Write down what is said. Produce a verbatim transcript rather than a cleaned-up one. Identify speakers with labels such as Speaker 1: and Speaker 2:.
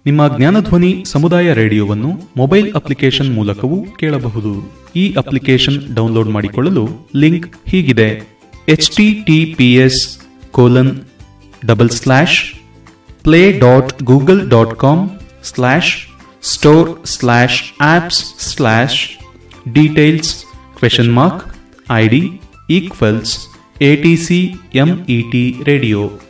Speaker 1: ನಿಮ್ಮ ಜ್ಞಾನಧ್ವನಿ ಸಮುದಾಯ ರೇಡಿಯೋವನ್ನು mobile application ಮೂಲಕವೂ ಕೇಳಬಹುದು. ಈ ಅಪ್ಲಿಕೇಶನ್ ಡೌನ್ಲೋಡ್ ಮಾಡಿಕೊಳ್ಳಲು ಲಿಂಕ್ ಹೀಗಿದೆ: H T T P S colon double slash play dot Google dot com slash store slash apps slash details question mark I D equals A T C M E T radio.